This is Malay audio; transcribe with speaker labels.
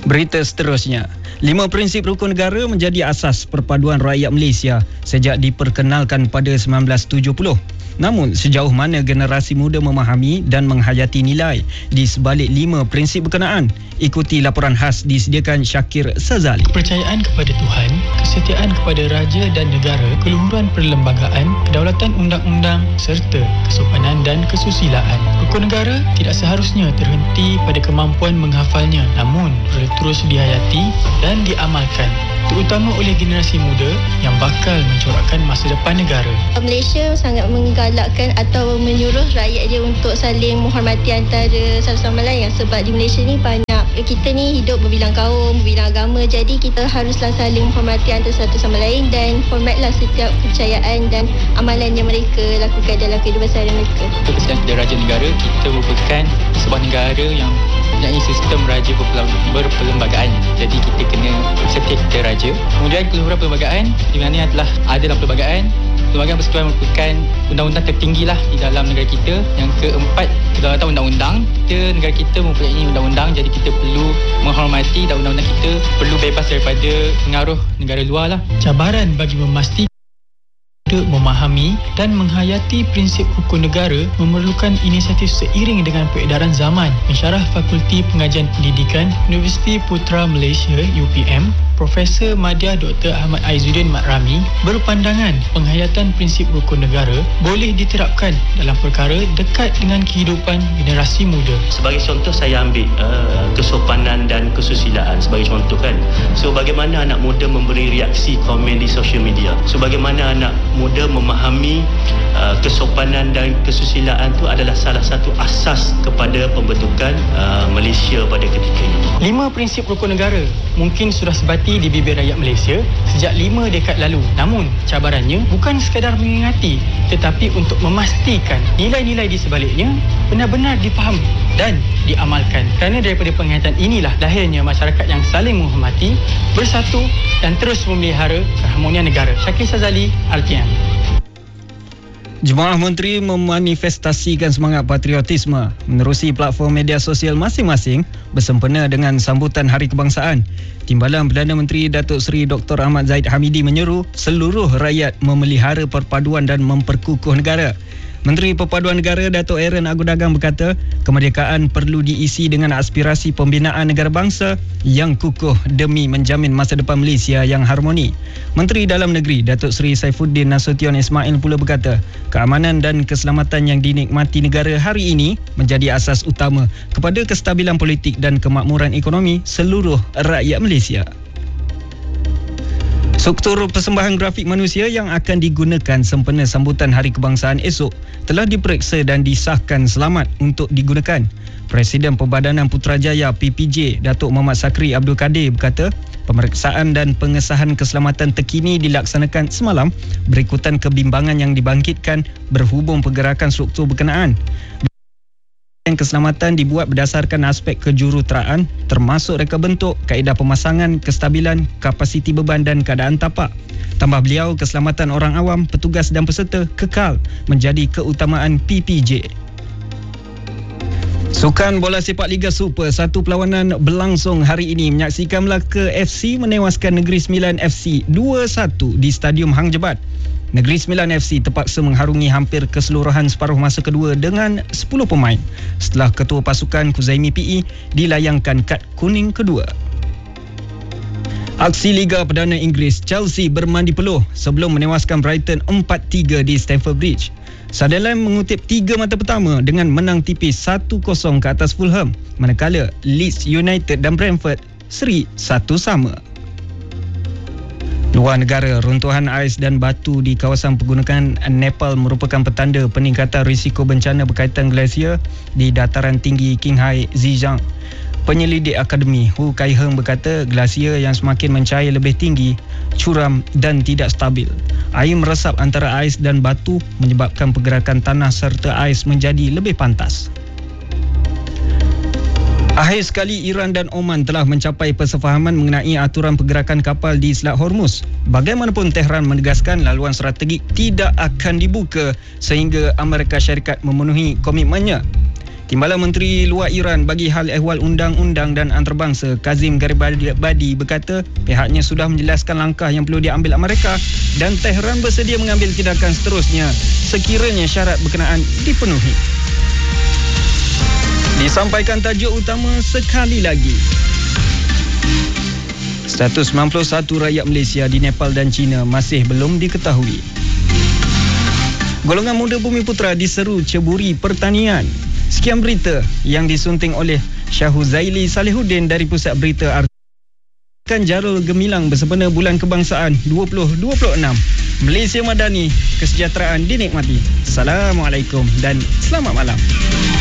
Speaker 1: Berita seterusnya, 5 prinsip rukun negara menjadi asas perpaduan rakyat Malaysia sejak diperkenalkan pada 1970. Namun, sejauh mana generasi muda memahami dan menghayati nilai di sebalik 5 prinsip berkenaan? Ikuti laporan khas disediakan Syakir Sazali.
Speaker 2: Kepercayaan kepada Tuhan, kesetiaan kepada raja dan negara, keluhuran perlembagaan, kedaulatan undang-undang serta kesopanan dan kesusilaan. Rukun negara tidak seharusnya terhenti pada kemampuan menghafalnya, namun perlu terus dihayati dan diamalkan, terutama oleh generasi muda yang bakal mencorakkan masa depan negara.
Speaker 3: Malaysia sangat menggalakkan atau menyuruh rakyat dia untuk saling menghormati antara satu sama lain, sebab di Malaysia ni banyak kita ni hidup berbilang kaum, berbilang agama, jadi kita haruslah saling menghormati antara satu sama lain dan hormatlah setiap kepercayaan dan amalan yang mereka lakukan dalam kehidupan seharian mereka.
Speaker 2: Kesediaan kepada raja negara, kita merupakan sebuah negara yang mempunyai sistem raja berperlembagaan. Jadi kita kena setia kepada raja. Kemudian keluhuran perlembagaan, di mana ada dalam perlembagaan. Perlembagaan Persekutuan merupakan undang-undang tertinggi lah di dalam negara kita. Yang keempat, kedaulatan undang-undang. Negara kita mempunyai undang-undang, jadi kita perlu menghormati dan undang-undang kita perlu bebas daripada pengaruh negara luar lah. Cabaran bagi memastikan memahami dan menghayati prinsip rukun negara memerlukan inisiatif seiring dengan peredaran zaman. Pensyarah Fakulti Pengajian Pendidikan Universiti Putra Malaysia UPM, Profesor Madya Dr. Ahmad Aizuddin Mat Rami berpandangan penghayatan prinsip rukun negara boleh diterapkan dalam perkara dekat dengan kehidupan generasi muda.
Speaker 4: Sebagai contoh, saya ambil kesopanan dan kesusilaan sebagai contoh kan. So bagaimana anak muda memberi reaksi komen di social media. So bagaimana anak muda memahami kesopanan dan kesusilaan itu adalah salah satu asas kepada pembentukan Malaysia pada ketika ini.
Speaker 2: 5 prinsip rukun negara mungkin sudah sebati di bibir rakyat Malaysia sejak 5 dekad lalu. Namun, cabarannya bukan sekadar mengingati, tetapi untuk memastikan nilai-nilai di sebaliknya benar-benar dipahami dan diamalkan. Kerana daripada penghayatan inilah lahirnya masyarakat yang saling menghormati, bersatu dan terus memelihara keharmonian negara. Syakir Sazali, RTM.
Speaker 1: Jemaah Menteri memanifestasikan semangat patriotisme menerusi platform media sosial masing-masing bersempena dengan sambutan Hari Kebangsaan. Timbalan Perdana Menteri Datuk Seri Dr. Ahmad Zahid Hamidi menyeru seluruh rakyat memelihara perpaduan dan memperkukuh negara. Menteri Perpaduan Negara Datuk Aaron Agudagang berkata, kemerdekaan perlu diisi dengan aspirasi pembinaan negara bangsa yang kukuh demi menjamin masa depan Malaysia yang harmoni. Menteri Dalam Negeri Datuk Seri Saifuddin Nasution Ismail pula berkata, keamanan dan keselamatan yang dinikmati negara hari ini menjadi asas utama kepada kestabilan politik dan kemakmuran ekonomi seluruh rakyat Malaysia. Struktur persembahan grafik manusia yang akan digunakan sempena sambutan Hari Kebangsaan esok telah diperiksa dan disahkan selamat untuk digunakan. Presiden Perbadanan Putrajaya PPJ Datuk Muhammad Sakri Abdul Kadir berkata, pemeriksaan dan pengesahan keselamatan terkini dilaksanakan semalam berikutan kebimbangan yang dibangkitkan berhubung pergerakan struktur berkenaan. Keselamatan dibuat berdasarkan aspek kejuruteraan termasuk reka bentuk, kaedah pemasangan, kestabilan, kapasiti beban dan keadaan tapak. Tambah beliau, keselamatan orang awam, petugas dan peserta kekal menjadi keutamaan PPJ. Sukan bola sepak Liga Super, satu perlawanan berlangsung hari ini. Menyaksikan Melaka FC menewaskan Negeri Sembilan FC 2-1 di Stadium Hang Jebat. Negeri Sembilan FC terpaksa mengharungi hampir keseluruhan separuh masa kedua dengan 10 pemain setelah ketua pasukan Kuzaimi PE dilayangkan kad kuning kedua. Aksi Liga Perdana Inggeris, Chelsea bermandi peluh sebelum menewaskan Brighton 4-3 di Stamford Bridge. Sunderland mengutip 3 mata pertama dengan menang tipis 1-0 ke atas Fulham, manakala Leeds United dan Brentford seri 1-1. Luar negara, runtuhan ais dan batu di kawasan pergunungan Nepal merupakan petanda peningkatan risiko bencana berkaitan glasier di dataran tinggi Qinghai Zhejiang. Penyelidik Akademi Hu Kai-heng berkata glasier yang semakin mencair lebih tinggi, curam dan tidak stabil. Air meresap antara ais dan batu menyebabkan pergerakan tanah serta ais menjadi lebih pantas. Akhir sekali, Iran dan Oman telah mencapai persefahaman mengenai aturan pergerakan kapal di Selat Hormuz. Bagaimanapun, Tehran menegaskan laluan strategik tidak akan dibuka sehingga Amerika Syarikat memenuhi komitmennya. Timbalan Menteri Luar Iran bagi hal ehwal undang-undang dan antarabangsa Kazim Garibabadi berkata pihaknya sudah menjelaskan langkah yang perlu diambil Amerika dan Tehran bersedia mengambil tindakan seterusnya sekiranya syarat berkenaan dipenuhi. Disampaikan tajuk utama sekali lagi. Status 91 rakyat Malaysia di Nepal dan China masih belum diketahui. Golongan muda Bumiputra diseru ceburi pertanian. Sekian berita yang disunting oleh Syahuzaili Salihuddin dari Pusat Berita Arkan Jarul Gemilang bersempena Bulan Kebangsaan 2026. Malaysia Madani, kesejahteraan dinikmati. Assalamualaikum dan selamat malam.